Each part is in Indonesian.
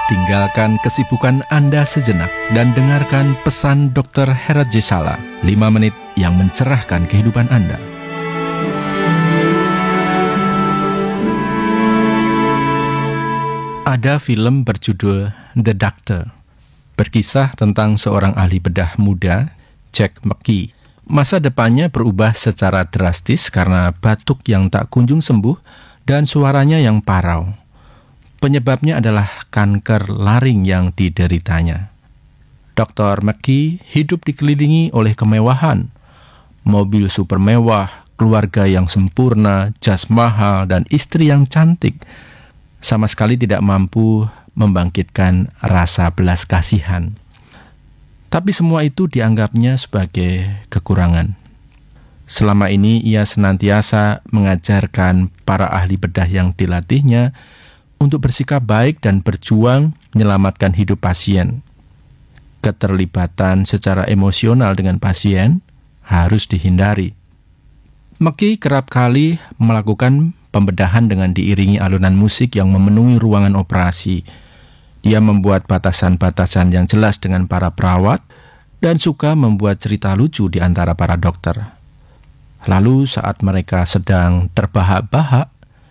Tinggalkan kesibukan Anda sejenak dan dengarkan pesan Dr. Herod J. Sala, 5 menit yang mencerahkan kehidupan Anda. Ada film berjudul The Doctor, berkisah tentang seorang ahli bedah muda, Jack McKee. Masa depannya berubah secara drastis karena batuk yang tak kunjung sembuh dan suaranya yang parau. Penyebabnya adalah kanker laring yang dideritanya. Dr. McKee hidup dikelilingi oleh kemewahan, mobil super mewah, keluarga yang sempurna, jas mahal, dan istri yang cantik. Sama sekali tidak mampu membangkitkan rasa belas kasihan. Tapi semua itu dianggapnya sebagai kekurangan. Selama ini ia senantiasa mengajarkan para ahli bedah yang dilatihnya untuk bersikap baik dan berjuang menyelamatkan hidup pasien. Keterlibatan secara emosional dengan pasien harus dihindari. McKee kerap kali melakukan pembedahan dengan diiringi alunan musik yang memenuhi ruangan operasi. Dia membuat batasan-batasan yang jelas dengan para perawat dan suka membuat cerita lucu di antara para dokter. Lalu saat mereka sedang terbahak-bahak,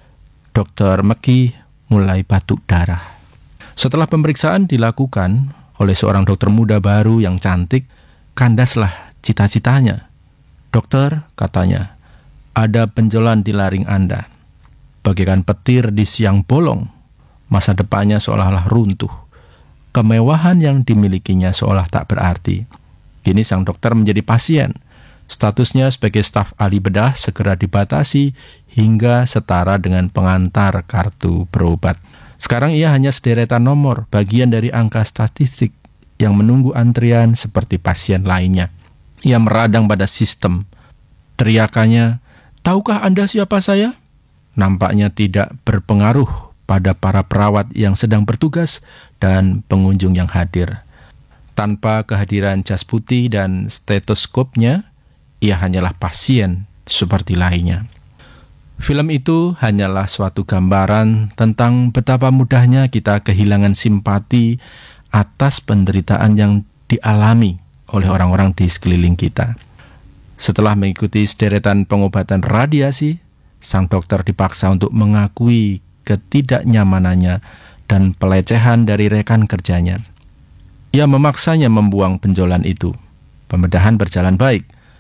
Dr. McKee mulai batuk darah. Setelah pemeriksaan dilakukan oleh seorang dokter muda baru yang cantik, kandaslah cita-citanya. "Dokter," katanya, "ada benjolan di laring Anda. Bagaikan petir di siang bolong. Masa depannya seolah-olah runtuh. Kemewahan yang dimilikinya seolah tak berarti." Kini sang dokter menjadi pasien. Statusnya sebagai staf ahli bedah segera dibatasi hingga setara dengan pengantar kartu berobat. Sekarang ia hanya sederetan nomor, bagian dari angka statistik yang menunggu antrian seperti pasien lainnya. Ia meradang pada sistem. Teriakannya, "Tahukah Anda siapa saya?" Nampaknya tidak berpengaruh pada para perawat yang sedang bertugas dan pengunjung yang hadir. Tanpa kehadiran jas putih dan stetoskopnya, ia hanyalah pasien seperti lainnya. Film itu hanyalah suatu gambaran tentang betapa mudahnya kita kehilangan simpati atas penderitaan yang dialami oleh orang-orang di sekeliling kita. Setelah mengikuti sederetan pengobatan radiasi, sang dokter dipaksa untuk mengakui ketidaknyamanannya dan pelecehan dari rekan kerjanya. Ia memaksanya membuang benjolan itu. Pembedahan berjalan baik.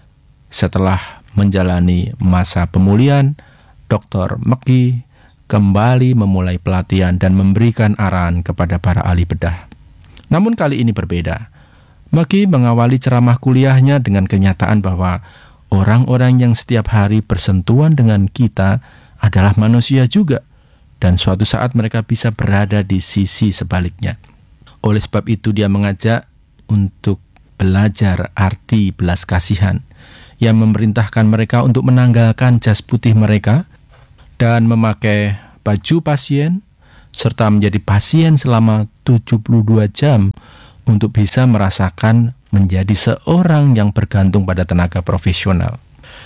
Setelah menjalani masa pemulihan, Dr. McKee kembali memulai pelatihan dan memberikan arahan kepada para ahli bedah. Namun kali ini berbeda. McKee mengawali ceramah kuliahnya dengan kenyataan bahwa orang-orang yang setiap hari bersentuhan dengan kita adalah manusia juga, dan suatu saat mereka bisa berada di sisi sebaliknya. Oleh sebab itu dia mengajak untuk belajar arti belas kasihan. Ia memerintahkan mereka untuk menanggalkan jas putih mereka dan memakai baju pasien serta menjadi pasien selama 72 jam untuk bisa merasakan menjadi seorang yang bergantung pada tenaga profesional.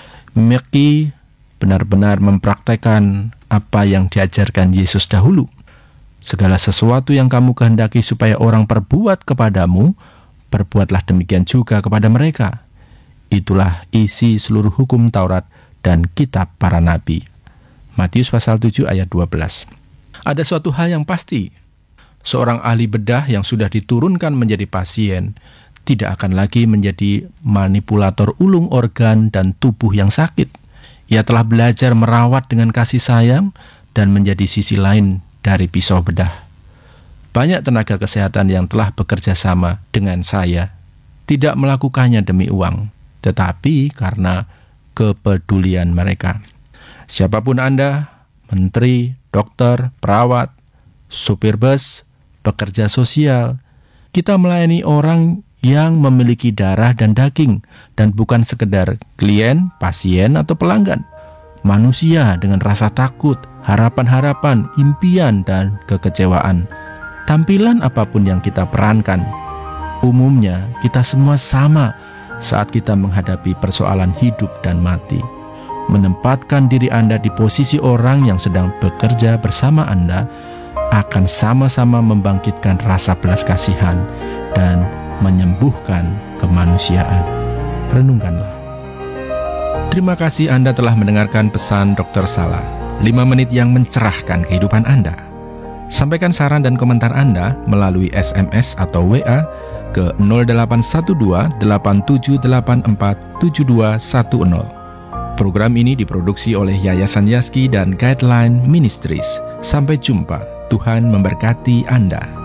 McKee benar-benar mempraktekkan apa yang diajarkan Yesus dahulu. Segala sesuatu yang kamu kehendaki supaya orang perbuat kepadamu, perbuatlah demikian juga kepada mereka. Itulah isi seluruh hukum Taurat dan kitab para nabi. Matius pasal 7 ayat 12. Ada suatu hal yang pasti. Seorang ahli bedah yang sudah diturunkan menjadi pasien tidak akan lagi menjadi manipulator ulung organ dan tubuh yang sakit. Ia telah belajar merawat dengan kasih sayang dan menjadi sisi lain dari pisau bedah. Banyak tenaga kesehatan yang telah bekerja sama dengan saya tidak melakukannya demi uang, tetapi karena kepedulian mereka. Siapapun Anda, menteri, dokter, perawat, supir bus, pekerja sosial, kita melayani orang yang memiliki darah dan daging dan bukan sekedar klien, pasien, atau pelanggan. Manusia dengan rasa takut, harapan-harapan, impian, dan kekecewaan. Tampilan apapun yang kita perankan, umumnya kita semua sama saat kita menghadapi persoalan hidup dan mati. Menempatkan diri Anda di posisi orang yang sedang bekerja bersama Anda akan sama-sama membangkitkan rasa belas kasihan dan menyembuhkan kemanusiaan. Renungkanlah. Terima kasih Anda telah mendengarkan pesan Dr. Salah, 5 menit yang mencerahkan kehidupan Anda. Sampaikan saran dan komentar Anda melalui SMS atau WA ke 0812 8784 7210. Program ini diproduksi oleh Yayasan Yaski dan Guideline Ministries. Sampai jumpa. Tuhan memberkati Anda.